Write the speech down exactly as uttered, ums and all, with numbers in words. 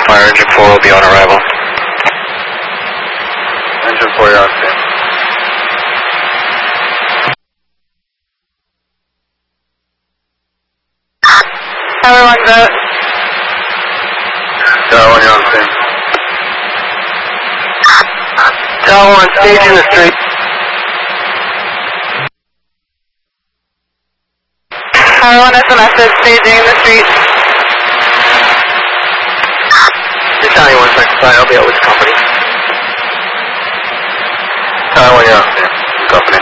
Fire engine four will be on arrival. Engine four, you're on scene. Tower one, go. Tower one, you're on scene. Tower one, stage in the street. Tower one, that's a message, staging in the street. Battalion one, second fire, I'll be out with the company. Tower one, you're on scene. Company.